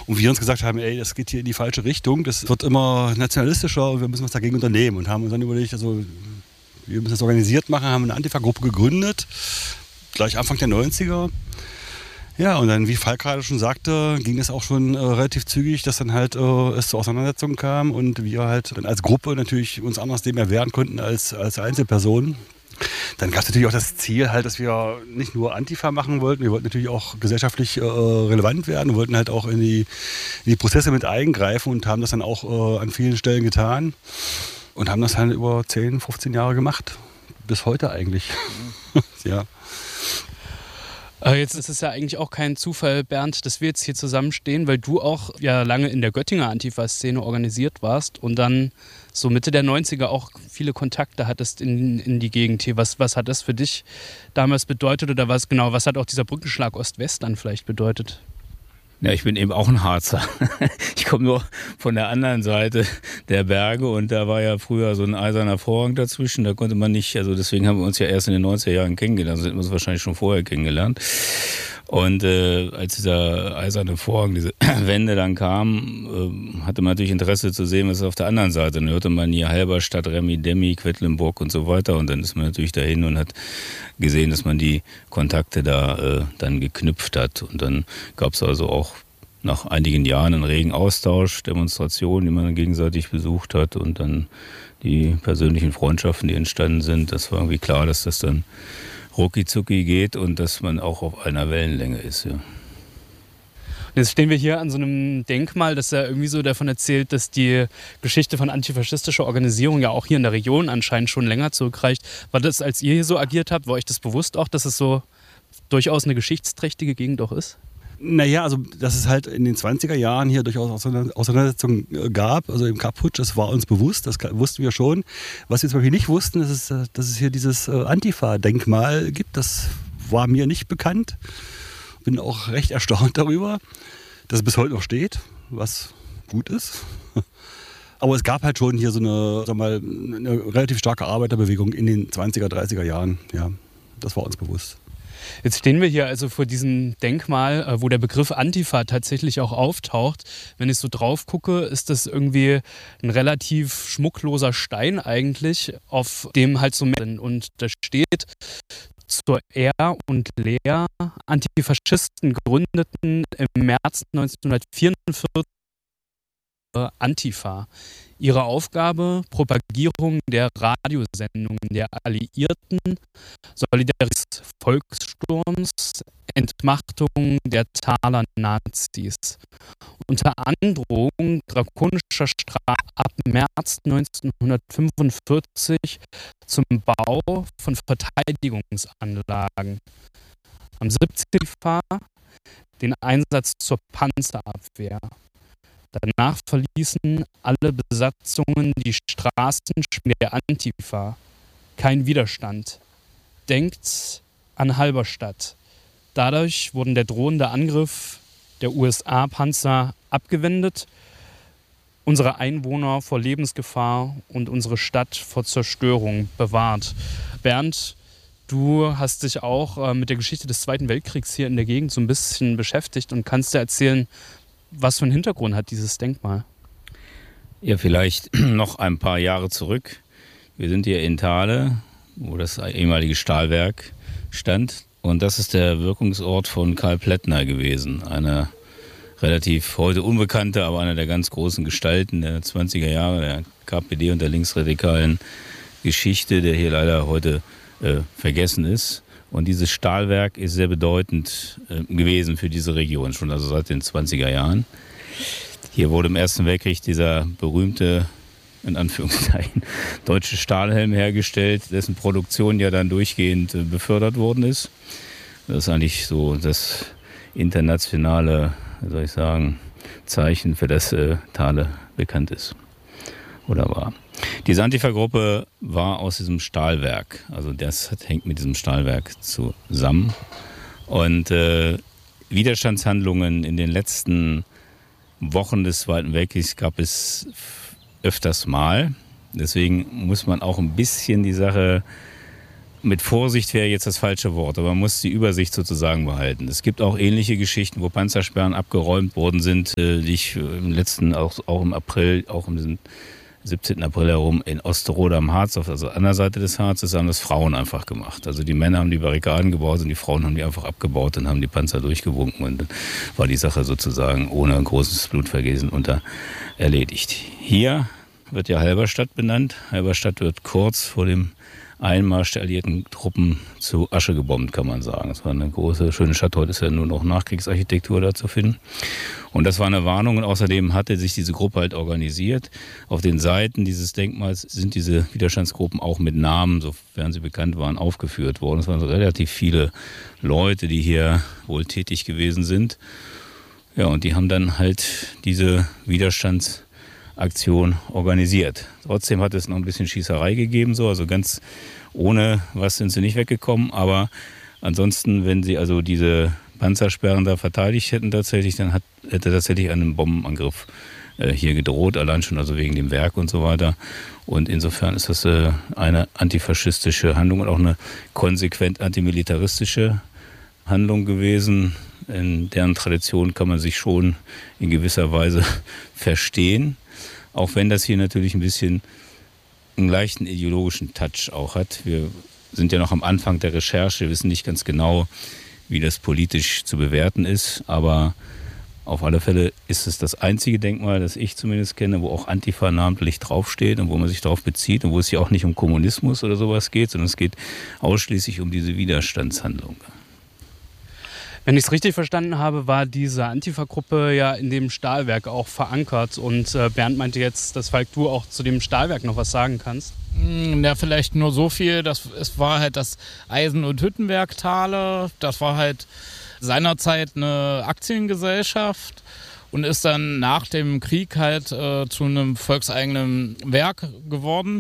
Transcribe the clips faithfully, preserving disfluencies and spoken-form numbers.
Und wir uns gesagt haben, ey, das geht hier in die falsche Richtung, das wird immer nationalistischer und wir müssen was dagegen unternehmen. Und haben uns dann überlegt, also wir müssen das organisiert machen, haben eine Antifa-Gruppe gegründet, gleich Anfang der neunziger. Ja, und dann, wie Falk gerade schon sagte, ging es auch schon äh, relativ zügig, dass dann halt äh, es zu Auseinandersetzungen kam und wir halt dann als Gruppe natürlich uns anders dem erwehren konnten als, als Einzelpersonen. Dann gab es natürlich auch das Ziel halt, dass wir nicht nur Antifa machen wollten, wir wollten natürlich auch gesellschaftlich äh, relevant werden, wir wollten halt auch in die, in die Prozesse mit eingreifen und haben das dann auch äh, an vielen Stellen getan und haben das halt über zehn, fünfzehn Jahre gemacht. Bis heute eigentlich. Ja. Jetzt ist es ja eigentlich auch kein Zufall, Bernd, dass wir jetzt hier zusammenstehen, weil du auch ja lange in der Göttinger Antifa-Szene organisiert warst und dann so Mitte der neunziger auch viele Kontakte hattest in, in die Gegend hier. Was, was hat das für dich damals bedeutet oder was genau, was hat auch dieser Brückenschlag Ost-West dann vielleicht bedeutet? Ja, ich bin eben auch ein Harzer. Ich komme nur von der anderen Seite der Berge und da war ja früher so ein eiserner Vorhang dazwischen. Da konnte man nicht, also deswegen haben wir uns ja erst in den neunziger Jahren kennengelernt. Also hätten wir uns wahrscheinlich schon vorher kennengelernt. Und äh, als dieser eiserne Vorhang, diese Wände dann kam, äh, hatte man natürlich Interesse zu sehen, was ist auf der anderen Seite. Dann hörte man hier Halberstadt, Remi, Demi, Quedlinburg und so weiter. Und dann ist man natürlich dahin und hat gesehen, dass man die Kontakte da äh, dann geknüpft hat. Und dann gab es also auch nach einigen Jahren einen regen Austausch, Demonstrationen, die man dann gegenseitig besucht hat und dann die persönlichen Freundschaften, die entstanden sind. Das war irgendwie klar, dass das dann rucki-zucki geht und dass man auch auf einer Wellenlänge ist. Ja. Jetzt stehen wir hier an so einem Denkmal, das ja irgendwie so davon erzählt, dass die Geschichte von antifaschistischer Organisierung ja auch hier in der Region anscheinend schon länger zurückreicht. War das, als ihr hier so agiert habt, war euch das bewusst auch, dass es so durchaus eine geschichtsträchtige Gegend auch ist? Naja, also dass es halt in den zwanziger Jahren hier durchaus Auseinandersetzungen gab, also im Kapp-Putsch, das war uns bewusst, das wussten wir schon. Was wir zum Beispiel nicht wussten, ist, dass es hier dieses Antifa-Denkmal gibt, das war mir nicht bekannt. Bin auch recht erstaunt darüber, dass es bis heute noch steht, was gut ist. Aber es gab halt schon hier so eine, sag mal, eine relativ starke Arbeiterbewegung in den zwanziger, dreißiger Jahren. Ja, das war uns bewusst. Jetzt stehen wir hier also vor diesem Denkmal, wo der Begriff Antifa tatsächlich auch auftaucht. Wenn ich so drauf gucke, ist das irgendwie ein relativ schmuckloser Stein eigentlich, auf dem halt so mehr sind. Und da steht: zur Ehr und Lehr Antifaschisten gründeten im März neunzehnhundertvierundvierzig Antifa. Ihre Aufgabe: Propagierung der Radiosendungen der Alliierten, Solidarität des Volkssturms, Entmachtung der Thaler Nazis. Unter Androhung drakonischer Strafe ab März neunzehnhundertfünfundvierzig zum Bau von Verteidigungsanlagen. Am siebzehnten den Einsatz zur Panzerabwehr. Danach verließen alle Besatzungen die Straßensperren der Antifa. Kein Widerstand. Denkt an Halberstadt. Dadurch wurden der drohende Angriff der U S A-Panzer abgewendet, unsere Einwohner vor Lebensgefahr und unsere Stadt vor Zerstörung bewahrt. Bernd, du hast dich auch äh, mit der Geschichte des Zweiten Weltkriegs hier in der Gegend so ein bisschen beschäftigt und kannst dir erzählen, was für einen Hintergrund hat dieses Denkmal? Ja, vielleicht noch ein paar Jahre zurück. Wir sind hier in Thale, wo das ehemalige Stahlwerk stand. Und das ist der Wirkungsort von Karl Plättner gewesen. Einer relativ heute unbekannte, aber einer der ganz großen Gestalten der zwanziger Jahre, der K P D und der linksradikalen Geschichte, der hier leider heute äh, vergessen ist. Und dieses Stahlwerk ist sehr bedeutend äh, gewesen für diese Region, schon also seit den zwanziger Jahren. Hier wurde im Ersten Weltkrieg dieser berühmte, in Anführungszeichen, deutsche Stahlhelm hergestellt, dessen Produktion ja dann durchgehend äh, befördert worden ist. Das ist eigentlich so das internationale, wie soll ich sagen, Zeichen, für das äh, Thale bekannt ist oder war. Diese Antifa-Gruppe war aus diesem Stahlwerk, also das hat, hängt mit diesem Stahlwerk zusammen. Und äh, Widerstandshandlungen in den letzten Wochen des Zweiten Weltkriegs gab es öfters mal. Deswegen muss man auch ein bisschen die Sache mit Vorsicht wäre jetzt das falsche Wort, aber man muss die Übersicht sozusagen behalten. Es gibt auch ähnliche Geschichten, wo Panzersperren abgeräumt worden sind, die ich im letzten, auch, auch im April, auch im siebzehnten April herum in Osterode am Harz, auf der anderen Seite des Harzes, haben das Frauen einfach gemacht. Also die Männer haben die Barrikaden gebaut und die Frauen haben die einfach abgebaut und haben die Panzer durchgewunken und dann war die Sache sozusagen ohne ein großes Blutvergießen unter erledigt. Hier wird ja Halberstadt benannt. Halberstadt wird kurz vor dem Einmarsch der alliierten Truppen zu Asche gebombt, kann man sagen. Es war eine große, schöne Stadt. Heute ist ja nur noch Nachkriegsarchitektur da zu finden. Und das war eine Warnung. Und außerdem hatte sich diese Gruppe halt organisiert. Auf den Seiten dieses Denkmals sind diese Widerstandsgruppen auch mit Namen, sofern sie bekannt waren, aufgeführt worden. Es waren so relativ viele Leute, die hier wohl tätig gewesen sind. Ja, und die haben dann halt diese Widerstandsaktion organisiert. Trotzdem hat es noch ein bisschen Schießerei gegeben, so, also ganz ohne was sind sie nicht weggekommen, aber ansonsten, wenn sie also diese Panzersperren da verteidigt hätten tatsächlich, dann hat, hätte tatsächlich einen Bombenangriff äh, hier gedroht, allein schon also wegen dem Werk und so weiter. Und insofern ist das äh, eine antifaschistische Handlung und auch eine konsequent antimilitaristische Handlung gewesen. In deren Tradition kann man sich schon in gewisser Weise verstehen. Auch wenn das hier natürlich ein bisschen einen leichten ideologischen Touch auch hat. Wir sind ja noch am Anfang der Recherche, wissen nicht ganz genau, wie das politisch zu bewerten ist. Aber auf alle Fälle ist es das einzige Denkmal, das ich zumindest kenne, wo auch Antifa namentlich draufsteht und wo man sich darauf bezieht und wo es ja auch nicht um Kommunismus oder sowas geht, sondern es geht ausschließlich um diese Widerstandshandlung. Wenn ich es richtig verstanden habe, war diese Antifa-Gruppe ja in dem Stahlwerk auch verankert. Und äh, Bernd meinte jetzt, dass Falk, du auch zu dem Stahlwerk noch was sagen kannst. Ja, vielleicht nur so viel. Das, es war halt das Eisen- und Hüttenwerk Thale. Das war halt seinerzeit eine Aktiengesellschaft und ist dann nach dem Krieg halt äh, zu einem volkseigenen Werk geworden.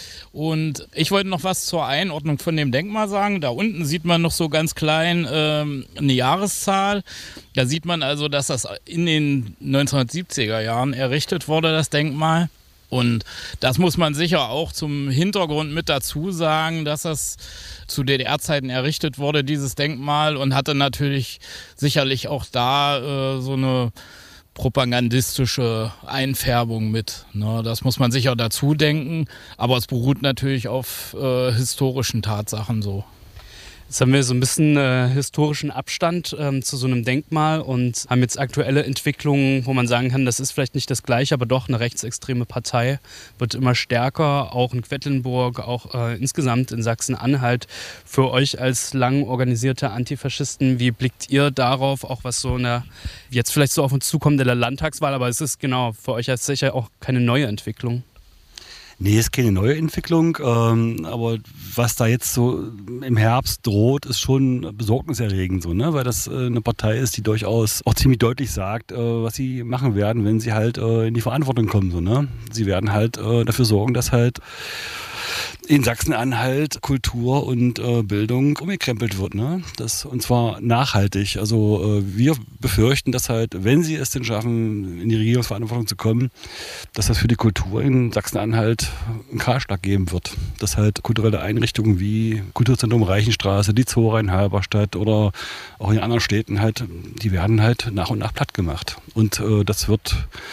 Und ich wollte noch was zur Einordnung von dem Denkmal sagen. Da unten sieht man noch so ganz klein ähm, eine Jahreszahl. Da sieht man also, dass das in den neunzehnhundertsiebziger Jahren errichtet wurde, das Denkmal. Und das muss man sicher auch zum Hintergrund mit dazu sagen, dass das zu D D R-Zeiten errichtet wurde, dieses Denkmal, und hatte natürlich sicherlich auch da äh, so eine propagandistische Einfärbung mit. Ne? Das muss man sicher dazu denken, aber es beruht natürlich auf äh, historischen Tatsachen so. Jetzt haben wir so ein bisschen äh, historischen Abstand ähm, zu so einem Denkmal und haben jetzt aktuelle Entwicklungen, wo man sagen kann, das ist vielleicht nicht das Gleiche, aber doch eine rechtsextreme Partei, wird immer stärker, auch in Quedlinburg, auch äh, insgesamt in Sachsen-Anhalt. Für euch als lang organisierte Antifaschisten, wie blickt ihr darauf, auch was so eine, jetzt vielleicht so auf uns zukommt in der Landtagswahl, aber es ist genau, für euch als sicher auch keine neue Entwicklung. Nee, ist keine neue Entwicklung, ähm, aber was da jetzt so im Herbst droht, ist schon besorgniserregend, so, ne? Weil das äh, eine Partei ist, die durchaus auch ziemlich deutlich sagt, äh, was sie machen werden, wenn sie halt äh, in die Verantwortung kommen. So, ne? Sie werden halt äh, dafür sorgen, dass halt in Sachsen-Anhalt Kultur und äh, Bildung umgekrempelt wird, ne? Das, und zwar nachhaltig. Also äh, wir befürchten, dass halt, wenn sie es denn schaffen, in die Regierungsverantwortung zu kommen, dass das für die Kultur in Sachsen-Anhalt einen Kahlschlag geben wird. Dass halt kulturelle Einrichtungen wie Kulturzentrum Reichenstraße, die Zora in Halberstadt oder auch in anderen Städten halt, die werden halt nach und nach platt gemacht. Und äh, das wird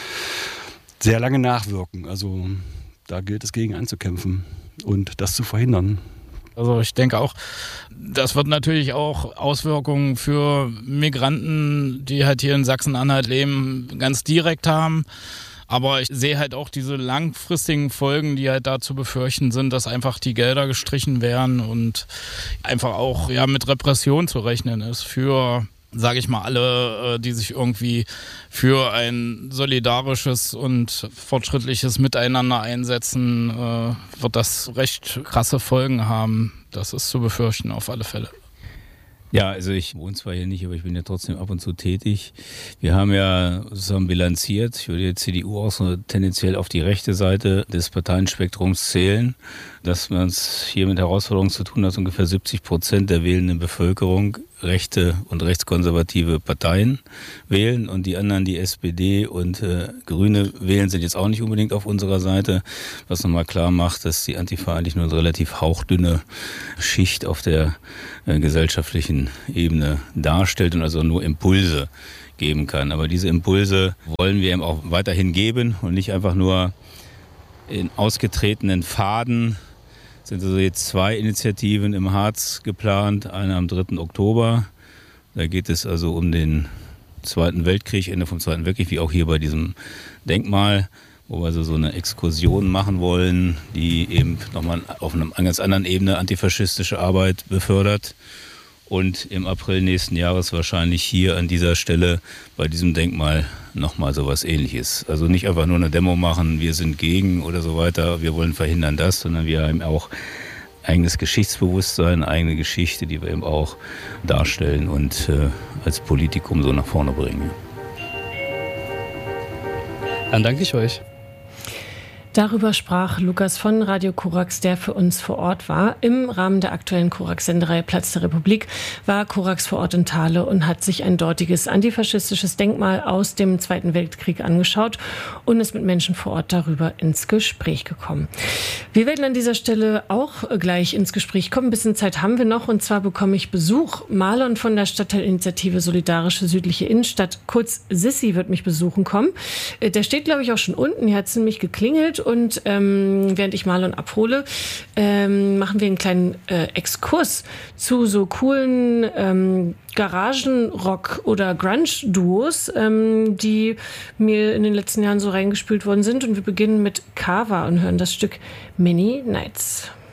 sehr lange nachwirken. Also da gilt es, gegen anzukämpfen und das zu verhindern. Also ich denke auch, das wird natürlich auch Auswirkungen für Migranten, die halt hier in Sachsen-Anhalt leben, ganz direkt haben. Aber ich sehe halt auch diese langfristigen Folgen, die halt da zu befürchten sind, dass einfach die Gelder gestrichen werden und einfach auch ja mit Repression zu rechnen ist für, sage ich mal, alle, die sich irgendwie für ein solidarisches und fortschrittliches Miteinander einsetzen, wird das recht krasse Folgen haben. Das ist zu befürchten auf alle Fälle. Ja, also ich wohne zwar hier nicht, aber ich bin ja trotzdem ab und zu tätig. Wir haben ja sozusagen bilanziert, ich würde die C D U auch so tendenziell auf die rechte Seite des Parteienspektrums zählen, dass man es hier mit Herausforderungen zu tun hat, ungefähr siebzig Prozent der wählenden Bevölkerung rechte und rechtskonservative Parteien wählen und die anderen, die S P D und äh, Grüne wählen, sind jetzt auch nicht unbedingt auf unserer Seite, was nochmal klar macht, dass die Antifa eigentlich nur eine relativ hauchdünne Schicht auf der äh, gesellschaftlichen Ebene darstellt und also nur Impulse geben kann. Aber diese Impulse wollen wir eben auch weiterhin geben und nicht einfach nur in ausgetretenen Pfaden. Es sind also jetzt zwei Initiativen im Harz geplant, eine am dritten Oktober. Da geht es also um den Zweiten Weltkrieg, Ende vom Zweiten Weltkrieg, wie auch hier bei diesem Denkmal, wo wir also so eine Exkursion machen wollen, die eben nochmal auf einer ganz anderen Ebene antifaschistische Arbeit befördert. Und im April nächsten Jahres wahrscheinlich hier an dieser Stelle bei diesem Denkmal nochmal sowas Ähnliches. Also nicht einfach nur eine Demo machen, wir sind gegen oder so weiter, wir wollen verhindern das, sondern wir haben auch eigenes Geschichtsbewusstsein, eigene Geschichte, die wir eben auch darstellen und äh, als Politikum so nach vorne bringen. Dann danke ich euch. Darüber sprach Lukas von Radio Korax, der für uns vor Ort war. Im Rahmen der aktuellen Korax-Sendereihe Platz der Republik war Korax vor Ort in Thale und hat sich ein dortiges antifaschistisches Denkmal aus dem Zweiten Weltkrieg angeschaut und ist mit Menschen vor Ort darüber ins Gespräch gekommen. Wir werden an dieser Stelle auch gleich ins Gespräch kommen. Ein bisschen Zeit haben wir noch, und zwar bekomme ich Besuch. Marlon von der Stadtteilinitiative Solidarische Südliche Innenstadt, kurz Sissi, wird mich besuchen kommen. Der steht, glaube ich, auch schon unten. Hier hat es nämlich geklingelt. Und ähm, während ich Marlon abhole, ähm, machen wir einen kleinen äh, Exkurs zu so coolen ähm, Garagenrock- oder Grunge-Duos, ähm, die mir in den letzten Jahren so reingespült worden sind. Und wir beginnen mit Kava und hören das Stück Many Nights.